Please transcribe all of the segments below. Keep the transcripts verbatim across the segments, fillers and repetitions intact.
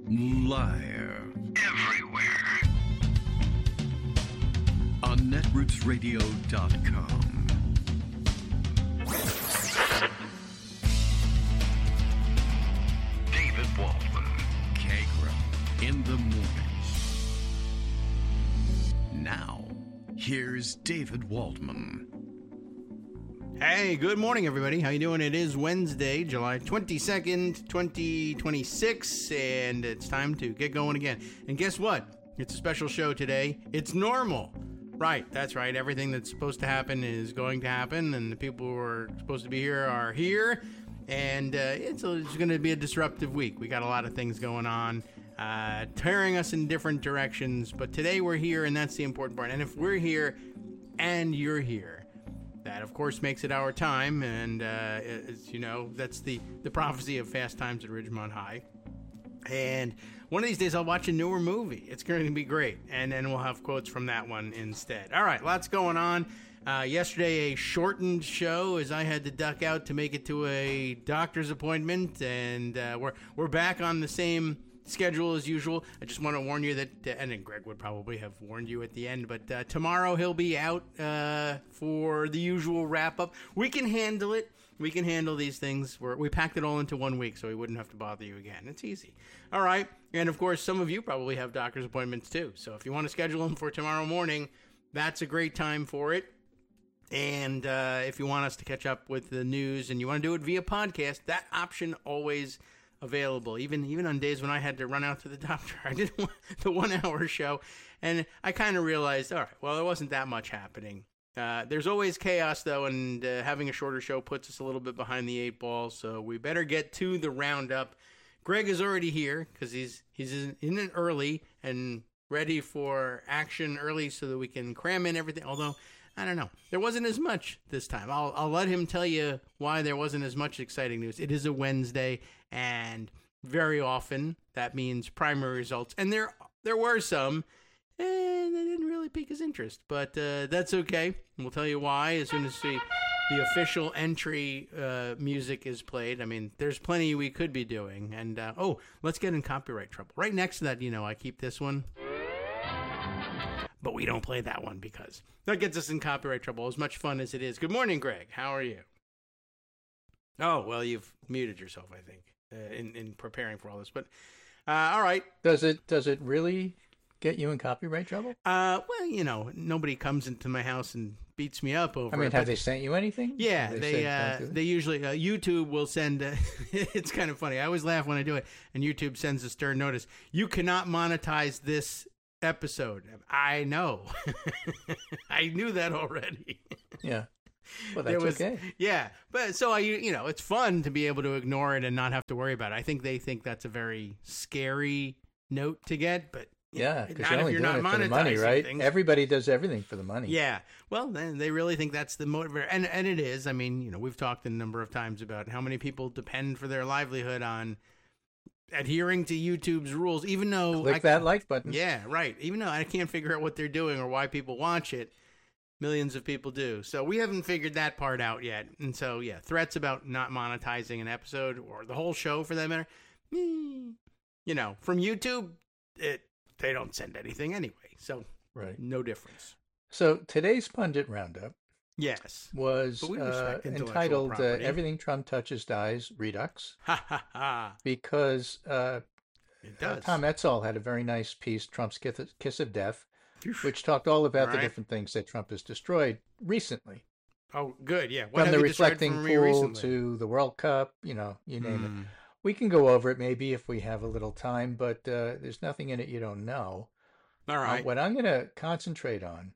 Live. Everywhere. On netroots radio dot com. David Waldman. Kagra. In the mornings. Now, here's David Waldman. Hey, good morning, everybody. How you doing? It is Wednesday, July twenty-second, twenty twenty-six, and it's time to get going again. And guess what? It's a special show today. It's normal. Right, that's right. Everything that's supposed to happen is going to happen, and the people who are supposed to be here are here, and uh, it's, it's going to be a disruptive week. We got a lot of things going on, uh, tearing us in different directions, but today we're here, and that's the important part. And if we're here and you're here, that, of course, makes it our time, and, uh, as you know, that's the, the prophecy of Fast Times at Ridgemont High. And one of these days, I'll watch a newer movie. It's going to be great, and then we'll have quotes from that one instead. All right, lots going on. Uh, yesterday, a shortened show, as I had to duck out to make it to a doctor's appointment, and uh, we're we're back on the same schedule as usual. I just want to warn you that, uh, and then Greg would probably have warned you at the end, but uh, tomorrow he'll be out uh, for the usual wrap-up. We can handle it. We can handle these things. We're, we packed it all into one week, so we wouldn't have to bother you again. It's easy. All right. And, of course, some of you probably have doctor's appointments, too. So if you want to schedule them for tomorrow morning, that's a great time for it. And uh, if you want us to catch up with the news and you want to do it via podcast, that option always available, even even on days when I had to run out to the doctor. I did the one-hour show, and I kind of realized, all right, well, there wasn't that much happening. Uh, there's always chaos, though, and uh, having a shorter show puts us a little bit behind the eight ball, so we better get to the roundup. Greg is already here, because he's, he's in, in it early and ready for action early so that we can cram in everything, although I don't know. There wasn't as much this time. I'll I'll let him tell you why there wasn't as much exciting news. It is a Wednesday, and very often that means primary results. And there there were some, and they didn't really pique his interest. But uh, that's okay. We'll tell you why as soon as we, the official entry uh, music is played. I mean, there's plenty we could be doing. And, uh, oh, let's get in copyright trouble. Right next to that, you know, I keep this one. But we don't play that one because that gets us in copyright trouble, as much fun as it is. Good morning, Greg. How are you? Oh, well, you've muted yourself, I think, uh, in, in preparing for all this. But, uh, all right. Does it does it really get you in copyright trouble? Uh, well, you know, nobody comes into my house and beats me up over it. I mean, have they sent you anything? Yeah, Have they they, they, uh, said, they usually, uh, YouTube will send, uh, it's kind of funny. I always laugh when I do it, and YouTube sends a stern notice. You cannot monetize this episode. I know. I knew that already. Yeah. Well, that's was, okay. Yeah. But so I, you know, it's fun to be able to ignore it and not have to worry about it. I think they think that's a very scary note to get, but yeah, because not you're if only you're doing not it for the money, right? things. Everybody does everything for the money. Yeah. Well, then they really think that's the motivator. And, and it is. I mean, you know, we've talked a number of times about how many people depend for their livelihood on adhering to YouTube's rules, even though click I, that like button. Yeah, right. Even though I can't figure out what they're doing or why people watch it, millions of people do. So we haven't figured that part out yet. And so, yeah, threats about not monetizing an episode or the whole show for that matter, eh, you know, from YouTube, it they don't send anything anyway. So, right, no difference. So today's Pundit Roundup, yes, was uh, entitled uh, "Everything Trump Touches Dies: Redux." Ha ha ha! Because uh, it does. Uh, Tom Edsall had a very nice piece, "Trump's Kiss of Death," which talked all about right. the different things that Trump has destroyed recently. Oh, good, yeah. What from the you reflecting from pool to the World Cup, you know, you name mm. it. We can go over it maybe if we have a little time, but uh, there's nothing in it you don't know. All right. Uh, what I'm going to concentrate on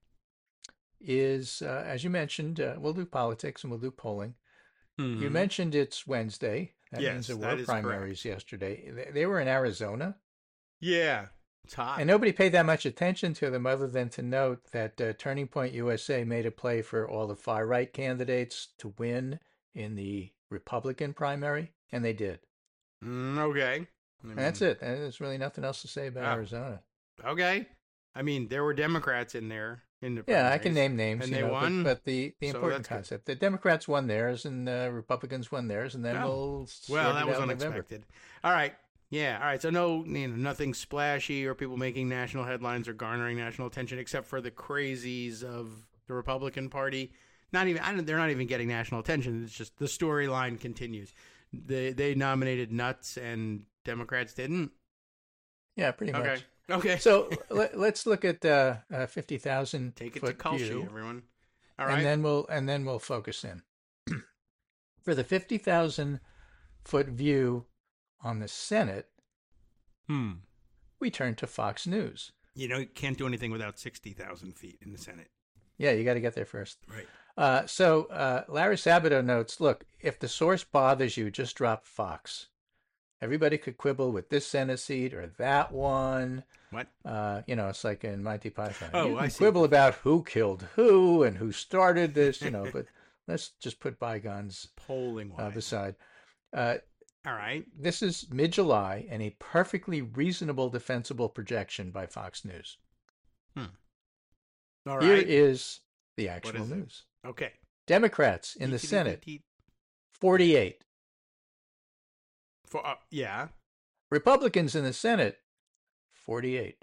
is, uh, as you mentioned, uh, we'll do politics and we'll do polling. Mm-hmm. You mentioned it's Wednesday. That yes, means there were primaries correct. yesterday. They, they were in Arizona. Yeah, it's hot. And nobody paid that much attention to them other than to note that uh, Turning Point U S A made a play for all the far-right candidates to win in the Republican primary, and they did. Mm, okay. I mean, and that's it. There's really nothing else to say about uh, Arizona. Okay. I mean, there were Democrats in there. In the yeah, I can name names. And you they know, won. But, but the, the so important concept, good. The Democrats won theirs and the Republicans won theirs, and then oh. we'll Well, that was unexpected. November. All right. Yeah, all right. So no, you know, nothing splashy or people making national headlines or garnering national attention, except for the crazies of the Republican Party. Not even I don't, they're not even getting national attention. It's just the storyline continues. They they nominated nuts and Democrats didn't. Yeah, pretty Okay. much. Okay. So let, let's look at uh, uh, fifty thousand Take it foot to Culshy, view, everyone. All right. and then we'll and then we'll focus in. For the fifty thousand foot view on the Senate, hmm. we turn to Fox News. You know, you can't do anything without sixty thousand feet in the Senate. Yeah, you got to get there first. Right. Uh, so uh, Larry Sabato notes, look, if the source bothers you, just drop Fox. Everybody could quibble with this Senate seat or that one. What? Uh, you know, it's like in Monty Python. Oh, you can I see. quibble about who killed who and who started this, you know, but let's just put bygones Polling uh, wise. beside. Uh, All right. this is mid-July and a perfectly reasonable, defensible projection by Fox News. All Here right. is the actual is it? news. Okay. Democrats in the Senate, forty-eight. For uh, yeah. Republicans in the Senate, forty-eight.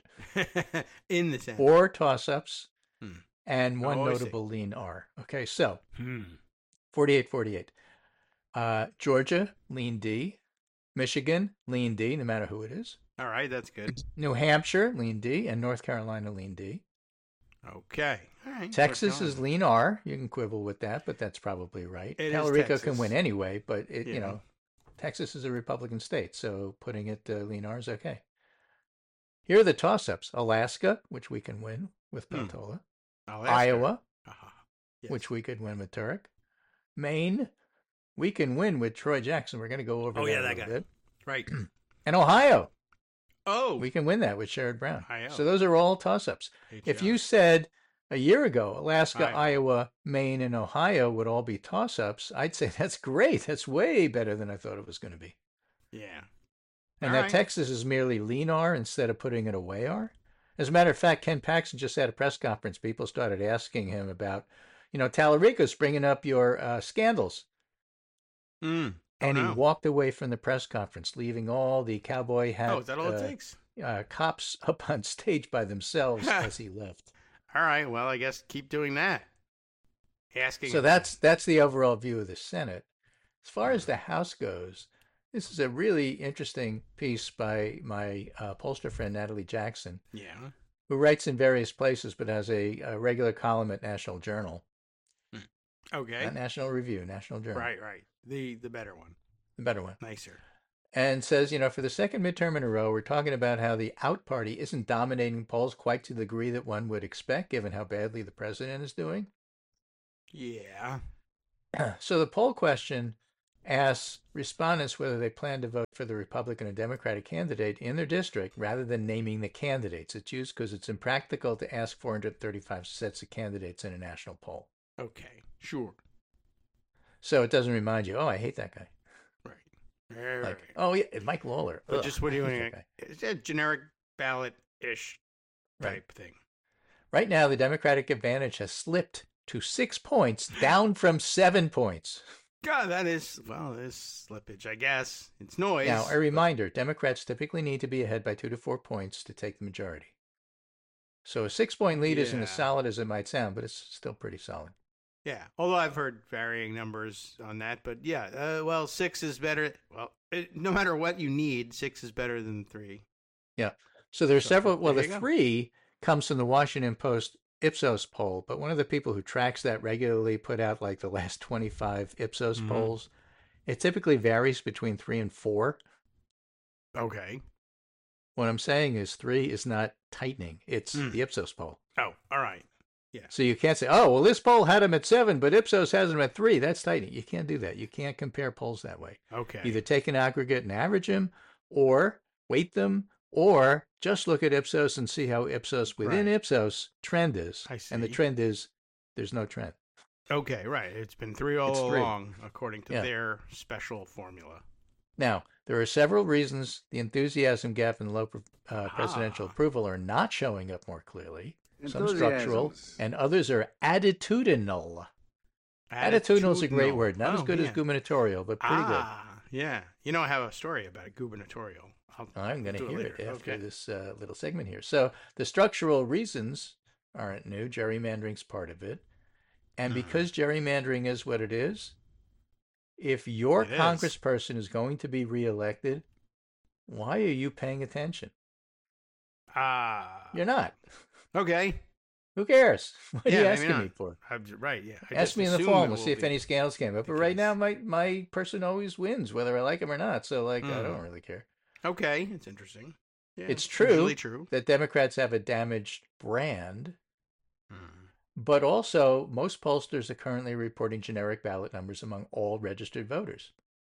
in the Senate. Four toss-ups Hmm. and one Oh, I see. notable lean R. Okay, so Hmm. forty-eight forty-eight. Uh, Georgia, lean D. Michigan, lean D, no matter who it is. All right, that's good. New Hampshire, lean D. And North Carolina, lean D. Okay. All right. Texas North is lean R. You can quibble with that, but that's probably right. It is Tallarico can Texas. win anyway, but it, Yeah. you know, Texas is a Republican state, so putting it uh, lean R is okay. Here are the toss-ups: Alaska, which we can win with Hmm. Peltola; Alaska. Iowa, Uh-huh. Yes. which we could win with Turek; Maine, we can win with Troy Jackson. We're going to go over Oh, that yeah, a that little guy. bit. Right. And Ohio, Oh. we can win that with Sherrod Brown. Ohio. So those are all toss-ups. If H R. you said a year ago, Alaska, Iowa. Iowa, Maine, and Ohio would all be toss-ups, I'd say that's great. That's way better than I thought it was going to be. Yeah. And All that right. Texas is merely lean R instead of putting it away R. As a matter of fact, Ken Paxton just had a press conference. People started asking him about, you know, Tallarico's bringing up your uh, scandals. Mm. Oh, And no. he walked away from the press conference, leaving all the cowboy hat Oh, is that all uh, it takes? uh, cops up on stage by themselves as he left. All right. Well, I guess keep doing that. Asking. So that's that's the overall view of the Senate. As far as the House goes, this is a really interesting piece by my uh, pollster friend Natalie Jackson, Yeah. who writes in various places but has a, a regular column at National Journal, Okay. not National Review, National Journal, Right. Right. The the better one. the better one, Nicer. and says, you know, for the second midterm in a row, we're talking about how the out party isn't dominating polls quite to the degree that one would expect, given how badly the president is doing. Yeah. So the poll question asks respondents whether they plan to vote for the Republican or Democratic candidate in their district rather than naming the candidates. It's used because it's impractical to ask four hundred thirty-five sets of candidates in a national poll. Okay. Sure. So it doesn't remind you, oh, I hate that guy. Right. All Like, right. oh, yeah, Mike Lawler. But Ugh, just what are you I hate doing? that guy. It's a generic ballot-ish type Right. thing. Right now, the Democratic advantage has slipped to six points, down from seven points. God, that is, well, this slippage, I guess. It's noise. Now, a reminder, Democrats typically need to be ahead by two to four points to take the majority. So a six-point lead isn't as Yeah. solid as it might sound, but it's still pretty solid. Yeah, although I've heard varying numbers on that, but yeah, uh, well, six is better. Well, it, no matter what you need, six is better than three. Yeah. So there are So, several. Well, there the you go. three comes from the Washington Post Ipsos poll, but one of the people who tracks that regularly put out like the last twenty-five Ipsos Mhm. polls. It typically varies between three and four. Okay. What I'm saying is three is not tightening. It's Mm. the Ipsos poll. Oh, all right. So you can't say, oh, well, this poll had him at seven, but Ipsos has him at three. That's tightening. You can't do that. You can't compare polls that way. Okay. Either take an aggregate and average them, or weight them, or just look at Ipsos and see how Ipsos within Right. Ipsos trend is. I And the see. trend is there's no trend. Okay, right. It's been three all It's three. along, according to Yeah. their special formula. Now, there are several reasons the enthusiasm gap and low uh, presidential Ah. approval are not showing up more clearly. Some structural, and others are attitudinal. Attitudinal is a great Attitudinal. word. Not as Oh, good as yeah. gubernatorial, but pretty good. Ah, yeah. You know, I have a story about it, gubernatorial. I'll, I'm going do to hear later. it after Okay. this uh, little segment here. So the structural reasons aren't new. Gerrymandering's part of it. And Hmm. because gerrymandering is what it is, if your It is. congressperson is going to be reelected, why are you paying attention? Ah. You're not. Okay. Who cares? What are Yeah, you maybe asking not. me for? I'm, right. Yeah. I Ask just me in the assume fall, it and we'll will see if be any scandals came up. the But right case. now, my my person always wins, whether I like him or not. So, like, I Hmm. don't really care. Okay. It's interesting. Yeah, It's true usually true. that Democrats have a damaged brand, Hmm. but also most pollsters are currently reporting generic ballot numbers among all registered voters.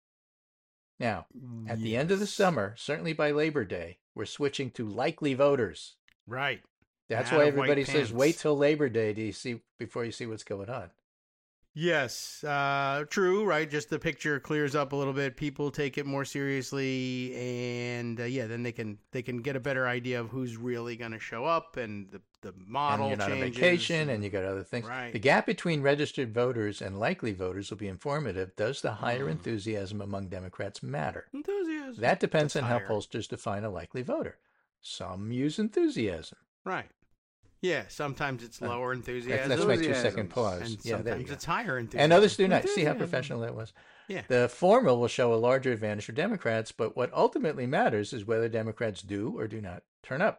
Now, at the end of the Yes. summer, certainly by Labor Day, we're switching to likely voters. Right. That's Out why of white everybody says wait pants. till Labor Day to you see before you see what's going on. Yes, uh, true, right? Just the picture clears up a little bit. People take it more seriously, and uh, yeah, then they can they can get a better idea of who's really going to show up, and the the model And you're not on changes. vacation, and you got other things. Right. The gap between registered voters and likely voters will be informative. Does the higher Mm. enthusiasm among Democrats matter? Enthusiasm. That depends That's on higher. how pollsters define a likely voter. Some use enthusiasm. Right. Yeah, sometimes it's lower Let's, enthusiasm. let's make your Enthusiasms. second pause. And Yeah, there you sometimes go. it's higher enthusiasm. And others do not. See how Enthusiasm. professional that was? Yeah. The former will show a larger advantage for Democrats, but what ultimately matters is whether Democrats do or do not turn up.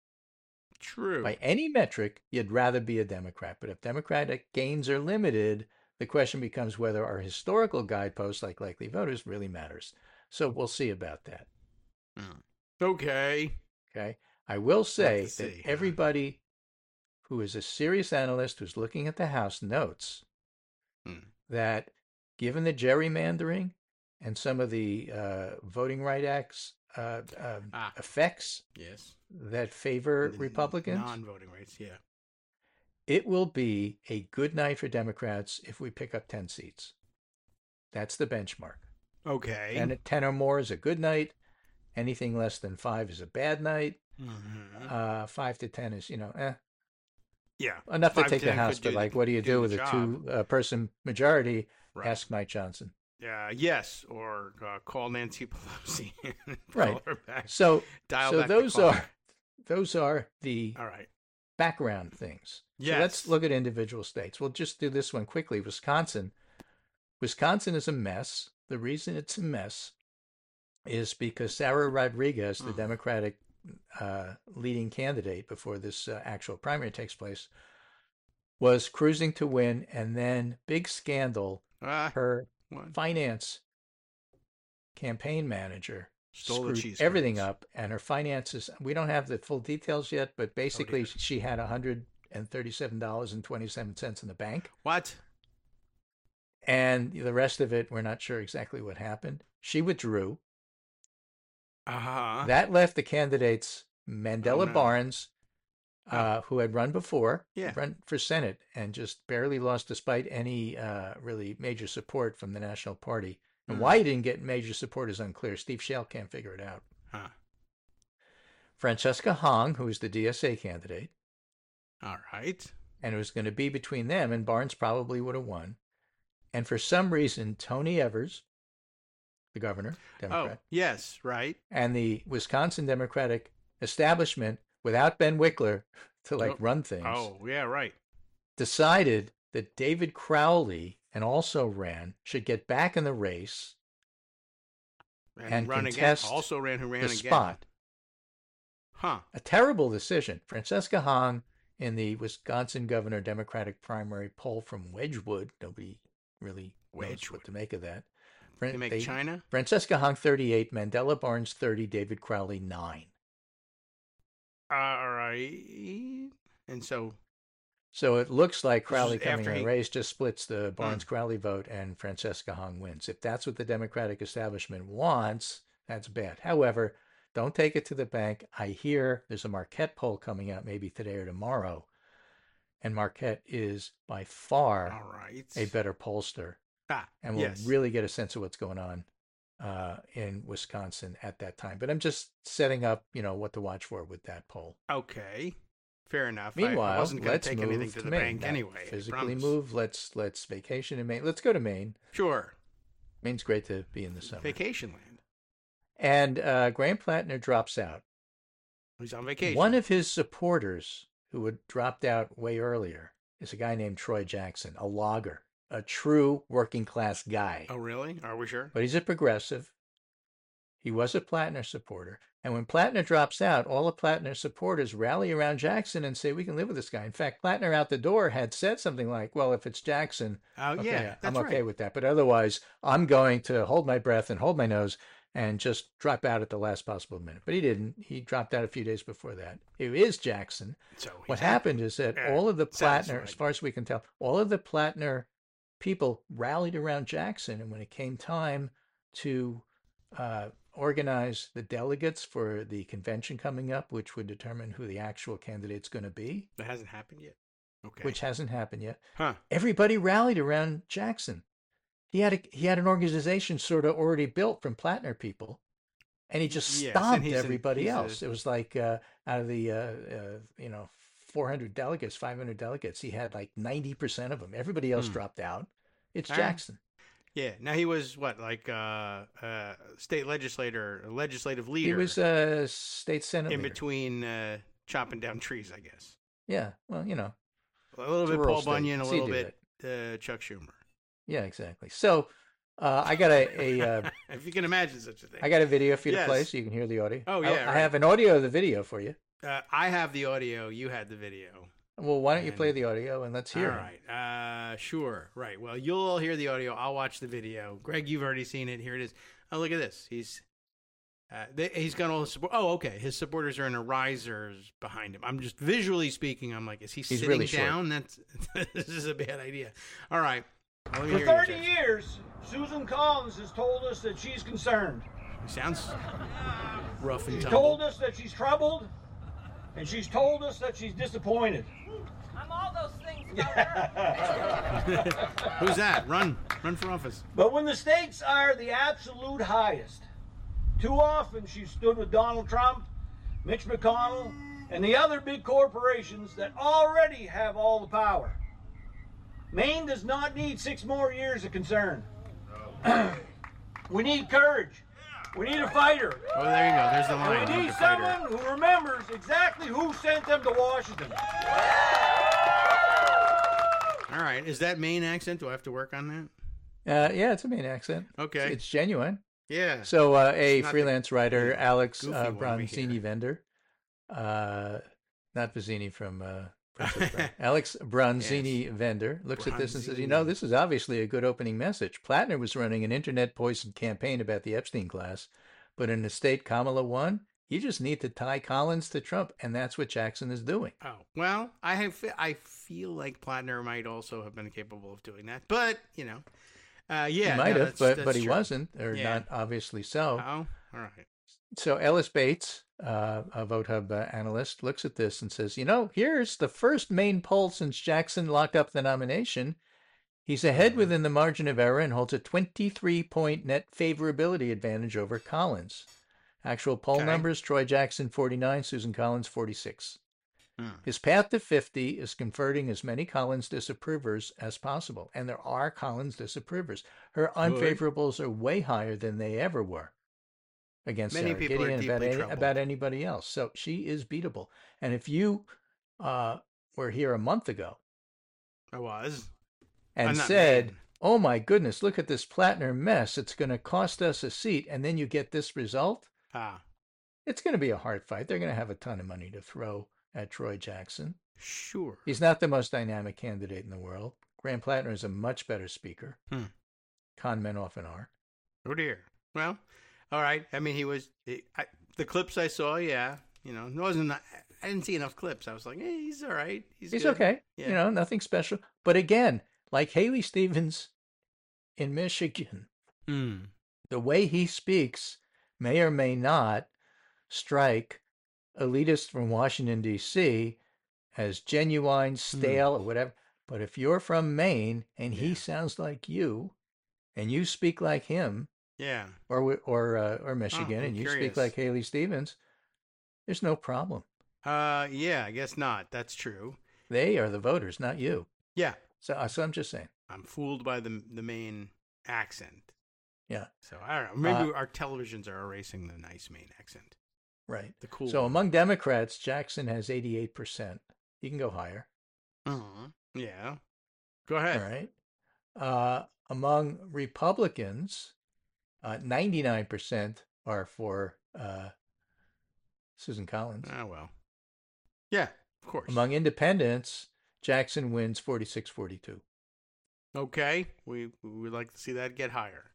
True. By any metric, you'd rather be a Democrat. But if Democratic gains are limited, the question becomes whether our historical guideposts, like likely voters, really matters. So we'll see about that. Mm. Okay. Okay. I will say to that see, huh? everybody who is a serious analyst who's looking at the House notes Hmm. that given the gerrymandering and some of the uh, Voting Right Act's uh, uh, Ah. effects Yes. that favor The Republicans, Non-voting rights. Yeah. it will be a good night for Democrats if we pick up ten seats. That's the benchmark. Okay. And at ten or more is a good night. Anything less than five is a bad night. Mhm. Uh, five to ten is, you know, eh, Yeah. enough to Five take to the ten House. could But do like, the- what do you do do the with a job. two-person majority? Right. Ask Mike Johnson. Uh, yes, or uh, call Nancy Pelosi. and Right. call her back. So, Dial so back the those clock. are those are the All right. background things. So Yes. let's look at individual states. We'll just do this one quickly. Wisconsin. Wisconsin is a mess. The reason it's a mess is because Sarah Rodriguez, the Mhm. Democratic uh, leading candidate before this uh, actual primary takes place, was cruising to win, and then big scandal. Ah, Her what? finance campaign manager Stole the screwed cheese everything curds. up, and her finances. We don't have the full details yet, but basically, dear. she had one hundred thirty-seven dollars and twenty-seven cents in the bank, What? and the rest of it, we're not sure exactly what happened. She withdrew. Uh-huh. That left the candidates Mandela Oh, no. Barnes, uh, who had run before, Yeah. run for Senate, and just barely lost despite any uh, really major support from the National Party. And Mhm. why he didn't get major support is unclear. Steve Shale can't figure it out. Huh. Francesca Hong, who is the D S A candidate, All right. and it was going to be between them, and Barnes probably would have won. And for some reason, Tony Evers, the governor, Democrat, Oh, yes, right. and the Wisconsin Democratic establishment, without Ben Wickler to like Oh. run things, Oh, yeah, right. decided that David Crowley, and also ran, should get back in the race, And, And run contest again. Also ran who ran the again. spot. Huh. A terrible decision. Francesca Hong in the Wisconsin governor Democratic primary poll from Wedgwood. Nobody really knows Wedgwood. what to make of that. They make China? Francesca Hong thirty-eight, Mandela Barnes thirty, David Crowley nine. All right. And so, So it looks like This Crowley is coming after in a he- race just splits the Barnes Crowley vote, and Francesca Hong wins. If that's what the Democratic establishment wants, that's bad. However, don't take it to the bank. I hear there's a Marquette poll coming out maybe today or tomorrow, and Marquette is by far all right. a better pollster, Ah, and we'll yes. really get a sense of what's going on uh, in Wisconsin at that time. But I'm just setting up, you know, what to watch for with that poll. Okay. Fair enough. I- I Meanwhile, wasn't going let's to take move anything to the Maine. bank Not anyway. I Physically promise. move. Let's let's vacation in Maine. Let's go to Maine. Sure. Maine's great to be in the summer. Vacation land. And uh, Graham Plattner drops out. He's on vacation. One of his supporters, who had dropped out way earlier, is a guy named Troy Jackson, a logger, a true working class guy. Oh, really? Are we sure? But he's a progressive. He was a Plattner supporter. And when Plattner drops out, all the Plattner supporters rally around Jackson and say, we can live with this guy. In fact, Plattner out the door had said something like, well, if it's Jackson, Oh, okay, yeah, I'm that's okay right. with that. But otherwise, I'm going to hold my breath and hold my nose and just drop out at the last possible minute. But he didn't. He dropped out a few days before that. It is Jackson. So What he's happened is that Yeah, all of the Plattner, satisfied. as far as we can tell, all of the Plattner people rallied around Jackson. And when it came time to uh, organize the delegates for the convention coming up, which would determine who the actual candidate's going to be, That hasn't happened yet? Okay. which hasn't happened yet, Huh. everybody rallied around Jackson. He had a, he had an organization sort of already built from Plattner people, and he just Yes, and stomped he's an- everybody he's a- else. It was like uh, out of the uh, uh, you know four hundred delegates, five hundred delegates, he had like ninety percent of them. Everybody else Hmm. dropped out. It's All right. Jackson. Yeah. Now he was what, like uh, uh, state legislator, legislative leader. He was a state senate in leader. between uh, chopping down trees, I guess. Yeah, well, you know, A little It's a bit rural Paul state. Bunyan, a So he little did bit uh, Chuck Schumer. yeah, exactly. So uh, I got a, a uh, If you can imagine such a thing. I got a video for you Yes. to play so you can hear the audio. Oh, I- yeah, I, right. have an audio of the video for you. Uh, I have the audio. You had the video. Well, why don't you And- play the audio and let's hear All it. right. Uh, sure. Right. Well, you'll all hear the audio. I'll watch the video. Greg, you've already seen it. Here it is. Oh, look at this. He's uh, they, he's got all his support. Oh, okay. His supporters are in a risers behind him. I'm just visually speaking. I'm like, is he He's sitting really short. down? That's this is a bad idea. All right. Well, let me For hear you, thirty Jeff. years, Susan Collins has told us that she's concerned. Sounds rough and She's tumble. told us that she's troubled, and she's told us that she's disappointed. I'm all those things about her. Who's that? Run, run for office. But when the stakes are the absolute highest, too often she's stood with Donald Trump, Mitch McConnell, and the other big corporations that already have all the power. Maine does not need six more years of concern. We need courage. We need a fighter. Oh, there you go. There's the line. And we need Hunter Fighter. someone who remembers exactly who sent them to Washington. All right. Is that Maine accent? Do I have to work on that? Uh, yeah, it's a Maine accent. Okay. It's, it's genuine. Yeah. So uh, a It's not the freelance writer, Alex goofy uh, one over here. Bronzini Vender, uh, not Vizzini from uh, Princess Bride. Alex Bronzini Vender looks at this and says, you know, Bronzini. this is obviously a good opening message. Plattner was running an internet poison campaign about the Epstein class, but in the state Kamala won, you just need to tie Collins to Trump, and that's what Jackson is doing. Oh well, I have. I feel like Plattner might also have been capable of doing that, but you know, uh, yeah, he might no, have, that's- but that's but he true. wasn't, or Yeah. not obviously so. Oh, all right. So Ellis Bates, uh, a VoteHub uh, analyst, looks at this and says, you know, here's the first Maine poll since Jackson locked up the nomination. He's ahead within the margin of error and holds a twenty-three point net favorability advantage over Collins. Actual poll Okay. numbers, Troy Jackson forty-nine, Susan Collins forty-six. Hmm. His path to fifty is converting as many Collins disapprovers as possible. And there are Collins disapprovers. Her unfavorables are way higher than they ever were against Many Sarah people are Gideon about, deeply any, troubled. about anybody else. So she is beatable. And if you uh, were here a month ago I was. and I'm not said, mad. oh my goodness, look at this Plattner mess, it's going to cost us a seat, and then you get this result, Ah, it's going to be a hard fight. They're going to have a ton of money to throw at Troy Jackson. sure. He's not the most dynamic candidate in the world. Graham Plattner is a much better speaker. Hmm. Con men often are. Oh dear. Well, all right. I mean, he was he, I, the clips I saw. Yeah, you know, it wasn't. I didn't see enough clips. I was like, hey, he's all right. He's, He's good. okay. Yeah. You know, nothing special. But again, like Haley Stevens in Michigan, Hmm. the way he speaks may or may not strike elitists from Washington, D C as genuine, stale, or whatever. But if you're from Maine and he Yeah. sounds like you and you speak like him, Yeah. or or uh, or Michigan, I'm and you curious. speak like Haley Stevens, there's no problem. Uh. Yeah. I guess not. That's true. They are the voters, not you. Yeah. So, uh, so I'm just saying. I'm fooled by the the main accent. Yeah. So I don't know. Maybe Uh, our televisions are erasing the nice Maine accent. Right. The cool. So one. among Democrats, Jackson has eighty-eight percent. He can go higher. Uh-huh. Yeah. Go ahead. All right. Uh, among Republicans, uh, ninety-nine percent are for uh, Susan Collins. Ah, well. Yeah, of course. Among independents, Jackson wins forty-six forty-two. Okay. We we would like to see that get higher.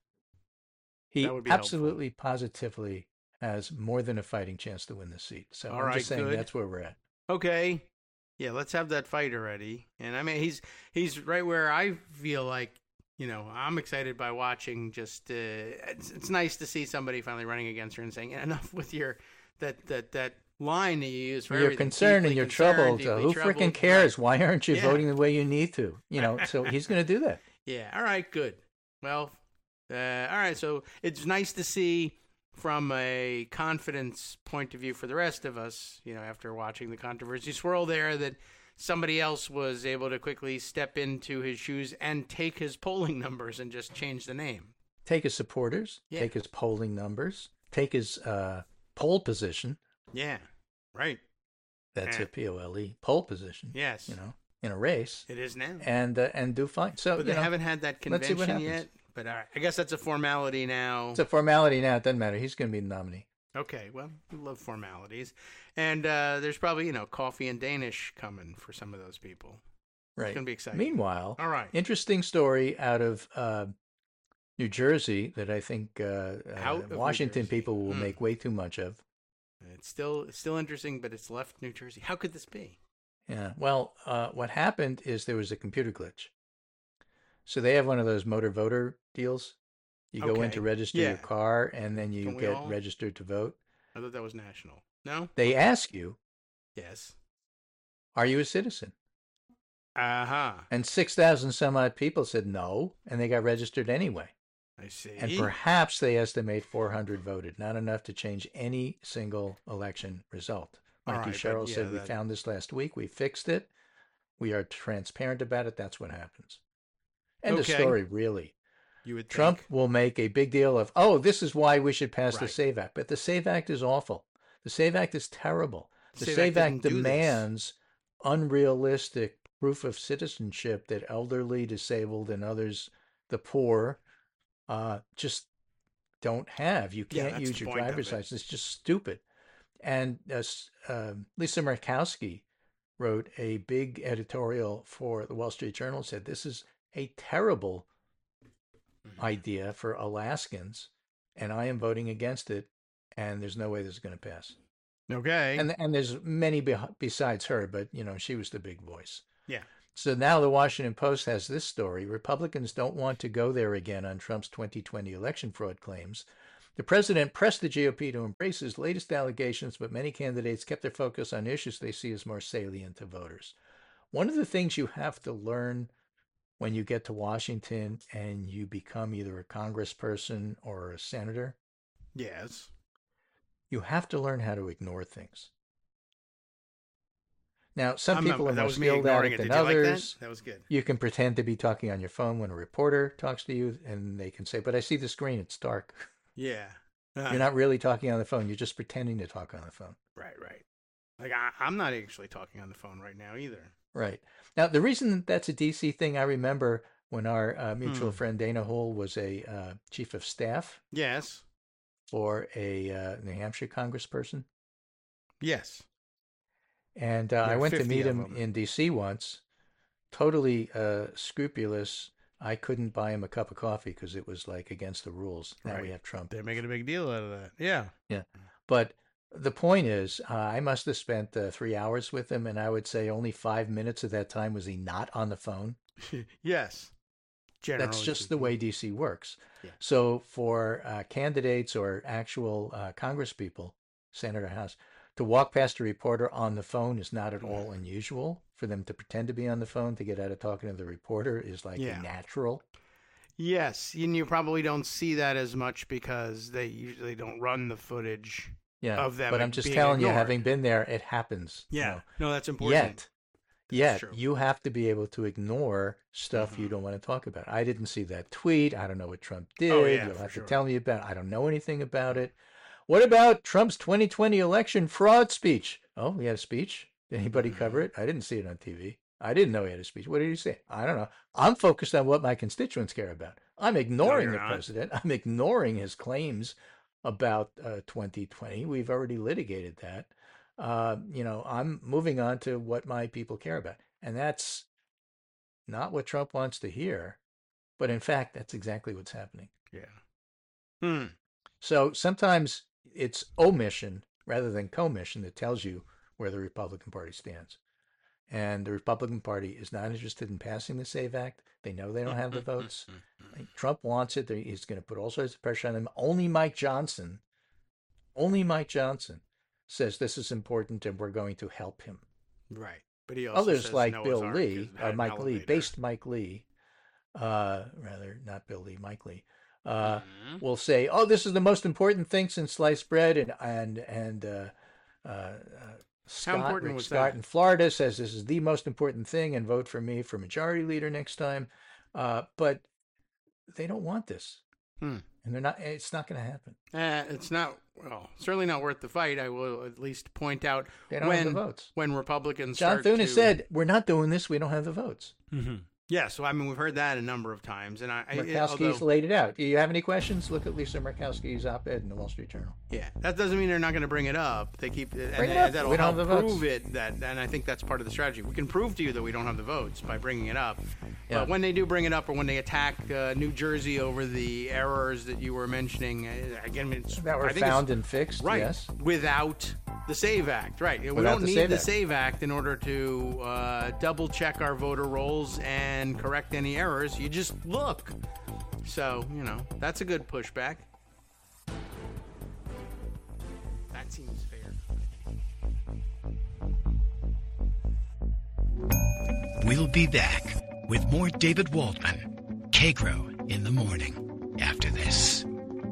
He That would be helpful. absolutely, positively has more than a fighting chance to win the seat. So All I'm right, just saying good. that's where we're at. Okay. Yeah, let's have that fight already. And I mean, he's he's right where I feel like, you know, I'm excited by watching just, uh, it's, it's nice to see somebody finally running against her and saying, enough with your, that, that, that line that you use for You're everything. concerned and Deeply you're concerned, troubled. deeply Uh, who troubled. freaking cares? Right. Why aren't you Yeah. voting the way you need to? You know, so he's going to do that. Yeah. All right. Good. Well, uh, all right. So it's nice to see from a confidence point of view for the rest of us, you know, after watching the controversy swirl there, that somebody else was able to quickly step into his shoes and take his polling numbers and just change the name. Take his supporters, Yeah. take his polling numbers, take his uh, poll position. Yeah. Right. That's Eh. a P O L E, poll position. Yes. You know, in a race, It is now. and uh, and do fine. So But you they know, haven't had that let's see what convention happens. yet. But all right, I guess that's a formality now. it's a formality now. It doesn't matter. He's going to be the nominee. Okay, well, we love formalities. And uh, there's probably, you know, coffee and Danish coming for some of those people. Right. It's going to be exciting. Meanwhile, All right. interesting story out of uh, New Jersey that I think uh, Out uh, of New Washington Jersey. people will Hmm. make way too much of. It's still it's still interesting, but it's left New Jersey. How could this be? Yeah. Well, uh, what happened is there was a computer glitch. So they have one of those motor voter deals. You go in Okay. to register Yeah. your car, and then you Don't we get all? registered to vote. I thought that was national. No? They ask you, Yes. "Are you a citizen?" Uh-huh. And six thousand some odd people said no, and they got registered anyway. I see. And perhaps they estimate four hundred voted, not enough to change any single election result. All Mikey right, but Sherrill yeah, said, we that- found this last week. We fixed it. We are transparent about it. That's what happens. End Okay. of story, really. You would Trump think. will make a big deal of, oh, this is why we should pass the Right. SAVE Act. But the SAVE Act is awful. The SAVE Act is terrible. The SAVE SAVE, Act Act didn't do this. demands unrealistic proof of citizenship that elderly, disabled, and others, the poor, uh, just don't have. You Yeah, can't that's use the your point of driver's it. license. It's just stupid. And uh, s- um Lisa Murkowski wrote a big editorial for the Wall Street Journal, said this is a terrible Mhm. idea for Alaskans, and I am voting against it, and there's no way this is going to pass. Okay. And and there's many be- besides her, but you know, she was the big voice. Yeah. So now the Washington Post has this story. Republicans don't want to go there again on Trump's twenty twenty election fraud claims. The president pressed the G O P to embrace his latest allegations, but many candidates kept their focus on issues they see as more salient to voters. One of the things you have to learn when you get to Washington and you become either a congressperson or a senator, Yes. you have to learn how to ignore things. Now, some I'm not- people are that more was me skilled at ignoring it it. than Did you like others. that? That was good. You can pretend to be talking on your phone when a reporter talks to you, and they can say, but I see the screen, it's dark. Yeah. You're not really talking on the phone. You're just pretending to talk on the phone. Right, right. Like, I, I'm not actually talking on the phone right now either. Right. Now, the reason that that's a D C thing, I remember when our uh, mutual Hmm. friend Dana Hull was a uh, chief of staff Yes. for a uh, New Hampshire congressperson. Yes. And uh, I There are went to fifty meet of him them. in D C once, totally uh, scrupulous. I couldn't buy him a cup of coffee because it was like against the rules. Now we Right. have Trump. They're making a big deal out of that. Yeah. But the point is, uh, I must have spent uh, three hours with him, and I would say only five minutes of that time was he not on the phone. Yes. Generally That's just the speaking. way D C works. Yeah. So for uh, candidates or actual uh, congresspeople, Senator House, to walk past a reporter on the phone is not at all unusual. For them to pretend to be on the phone to get out of talking to the reporter is like Yeah. a natural. Yes, and you probably don't see that as much because they usually don't run the footage. Yeah. Of them but I'm just being telling you, ignored. having been there, it happens. you Yeah, know. no, that's important. Yet, Yet true. you have to be able to ignore stuff Mm-hmm. you don't want to talk about. I didn't see that tweet. I don't know what Trump did. Oh, yeah, You'll for have sure. to tell me about it. I don't know anything about it. What about Trump's twenty twenty election fraud speech? Oh, he had a speech. Did anybody Mm-hmm. cover it? I didn't see it on T V. I didn't know he had a speech. What did he say? I don't know. I'm focused on what my constituents care about. I'm ignoring you're the not. president. I'm ignoring his claims about uh, twenty twenty. We've already litigated that. Uh, you know, I'm moving on to what my people care about. And that's not what Trump wants to hear. But in fact, that's exactly what's happening. Yeah. Hmm. So sometimes it's omission rather than commission that tells you where the Republican Party stands. And the Republican Party is not interested in passing the SAVE Act. They know they don't have the votes. Trump wants it. He's going to put all sorts of pressure on them. Only Mike Johnson, only Mike Johnson says this is important and we're going to help him. Right. But he also Others says like Noah's Bill Ark Lee, is- uh, had an Mike Lee, elevator. based Mike Lee, uh, rather not Bill Lee, Mike Lee, uh, Mhm. will say, "Oh, this is the most important thing since sliced bread," and and and uh, uh, uh, Scott, important Rick was Scott that? in Florida says this is the most important thing, and vote for me for majority leader next time. Uh, but they don't want this, Hmm. and they're not. It's not going to happen. Uh, it's not, well, certainly not worth the fight. I will at least point out They don't when have the votes. when Republicans John start Thune to... has said, "We're not doing this. We don't have the votes." Mm-hmm. Yeah, so I mean, we've heard that a number of times, and I, I Murkowski's although, laid it out. Do you have any questions? Look at Lisa Murkowski's op-ed in the Wall Street Journal. yeah, that doesn't mean they're not going to bring it up. They keep and, Bring it and up. that'll We don't help have the votes. prove it. That, and I think that's part of the strategy. We can prove to you that we don't have the votes by bringing it up. Yeah. But when they do bring it up, or when they attack uh, New Jersey over the errors that you were mentioning, uh, again, it's, That were I think it's- found and fixed. Right. Yes. Without the SAVE Act. Right. we Without don't the need SAVE the Act. SAVE Act in order to uh, double check our voter rolls and correct any errors. You just look. So, you know, that's a good pushback. That seems fair. We'll be back with more David Waldman, K-Grow in the morning after this.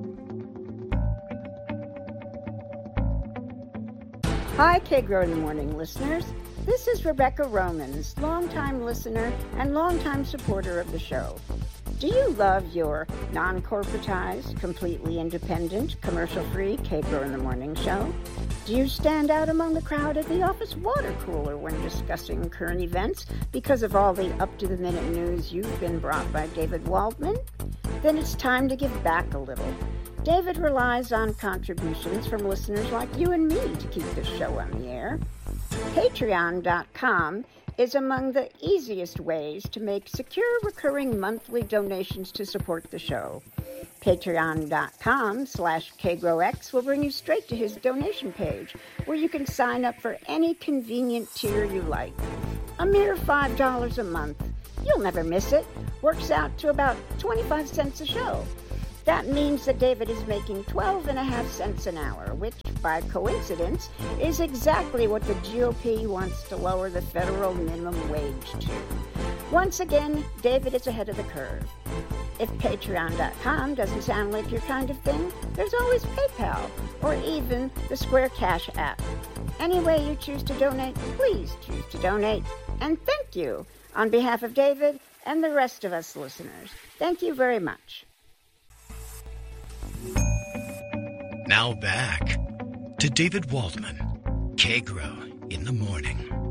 Hi, K-Grow in the Morning listeners. This is Rebecca Romans, longtime listener and longtime supporter of the show. Do you love your non-corporatized, completely independent, commercial-free K-Grow in the Morning show? Do you stand out among the crowd at the office water cooler when discussing current events because of all the up-to-the-minute news you've been brought by David Waldman? Then it's time to give back a little. David relies on contributions from listeners like you and me to keep this show on the air. Patreon dot com is among the easiest ways to make secure recurring monthly donations to support the show. Patreon dot com slash KGrowX will bring you straight to his donation page, where you can sign up for any convenient tier you like. A mere five dollars a month. You'll never miss it. Works out to about twenty-five cents a show. That means that David is making twelve and a half cents an hour, which, by coincidence, is exactly what the G O P wants to lower the federal minimum wage to. Once again, David is ahead of the curve. If Patreon dot com doesn't sound like your kind of thing, there's always PayPal, or even the Square Cash app. Any way you choose to donate, please choose to donate. And thank you on behalf of David and the rest of us listeners. Thank you very much. Now back to David Waldman, K-Grow in the morning.